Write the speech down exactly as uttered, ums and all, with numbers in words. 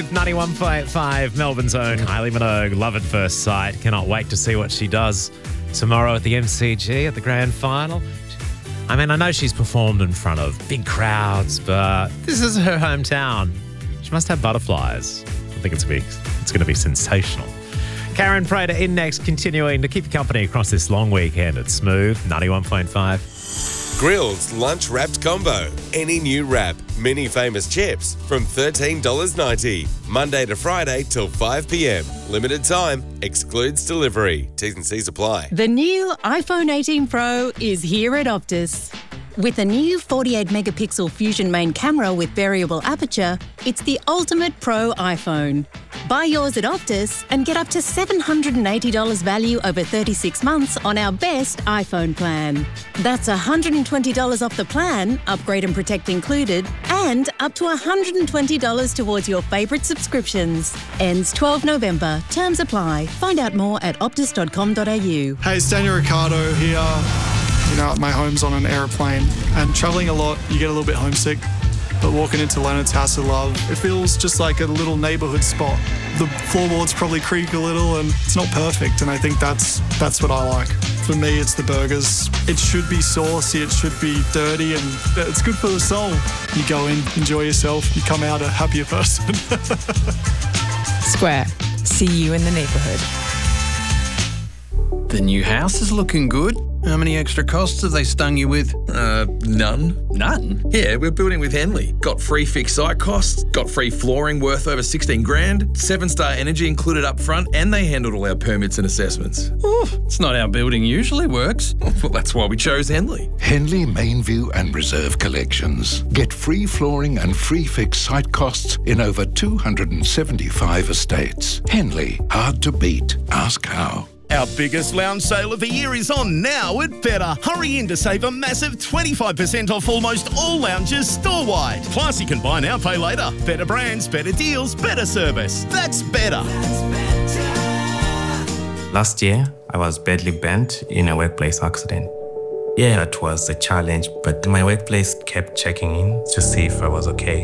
Smooth, ninety-one point five, Melbourne's own Kylie Minogue. Love at first sight. Cannot wait to see what she does tomorrow at the M C G at the grand final. I mean, I know she's performed in front of big crowds, but this is her hometown. She must have butterflies. I think it's going to be, it's going to be sensational. Karen Prater in next, continuing to keep you company across this long weekend at Smooth, ninety-one point five. Grill's Lunch Wrapped Combo. Any new wrap, mini famous chips from thirteen dollars ninety. Monday to Friday till five p.m. Limited time, excludes delivery. T's and C's apply. The new iPhone eighteen Pro is here at Optus. With a new forty-eight megapixel Fusion main camera with variable aperture, it's the ultimate pro iPhone. Buy yours at Optus and get up to seven hundred eighty dollars value over thirty-six months on our best iPhone plan. That's one hundred twenty dollars off the plan, upgrade and protect included, and up to one hundred twenty dollars towards your favourite subscriptions. Ends twelfth November. Terms apply. Find out more at optus dot com dot a u. Hey, it's Daniel Ricciardo here. You know, my home's on an aeroplane, and travelling a lot, you get a little bit homesick. But walking into Leonard's House of Love, it feels just like a little neighbourhood spot. The floorboards probably creak a little, and it's not perfect, and I think that's that's what I like. For me, it's the burgers. It should be saucy, it should be dirty, and it's good for the soul. You go in, enjoy yourself, you come out a happier person. Square. See you in the neighbourhood. The new house is looking good. How many extra costs have they stung you with? Uh, none. None? Yeah, we're building with Henley. Got free fixed site costs, got free flooring worth over sixteen grand, seven star energy included up front, and they handled all our permits and assessments. Ooh, it's not how building usually works. Well, that's why we chose Henley. Henley Mainview and Reserve Collections. Get free flooring and free fixed site costs in over two hundred seventy-five estates. Henley, hard to beat. Ask how. Our biggest lounge sale of the year is on now at Better. Hurry in to save a massive twenty-five percent off almost all lounges store-wide. Plus, you can buy now, pay later. Better brands, better deals, better service. That's Better. Last year, I was badly burnt in a workplace accident. Yeah, it was a challenge, but my workplace kept checking in to see if I was okay.